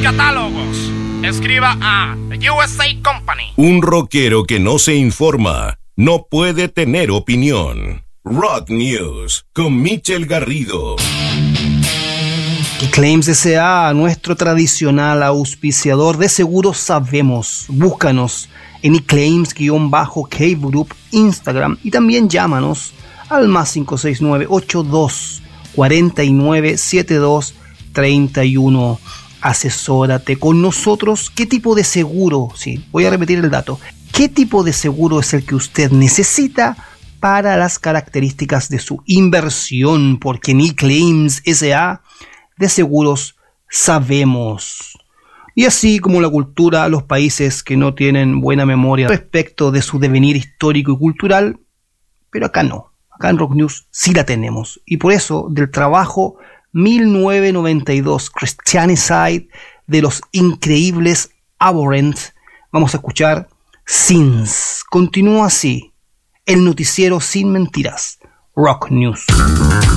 catálogos. Escriba a USA Company. Un rockero que no se informa no puede tener opinión. Rock News con Michel Garrido. Claims S.A., nuestro tradicional auspiciador de seguros sabemos. Búscanos en eClaims-Cave Group Instagram y también llámanos al más 569-82-49-72-31. Asesórate con nosotros. ¿Qué tipo de seguro? Sí, voy a repetir el dato. ¿Qué tipo de seguro es el que usted necesita para las características de su inversión? Porque en eClaims S.A. de seguros sabemos. Y así como la cultura, los países que no tienen buena memoria respecto de su devenir histórico y cultural, pero acá no. Acá en Rock News sí la tenemos. Y por eso, del trabajo 1992 Christianicide de los increíbles Abhorrent, vamos a escuchar Sins. Continúa así el noticiero sin mentiras, Rock News.